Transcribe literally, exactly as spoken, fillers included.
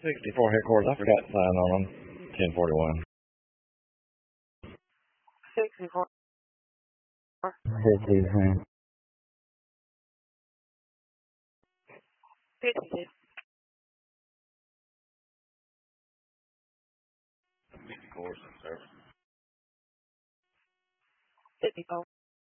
sixty-four headquarters. I forgot to sign on them. ten forty-one. sixty-four. fifty, fifty. Of course, sir. fifty-four.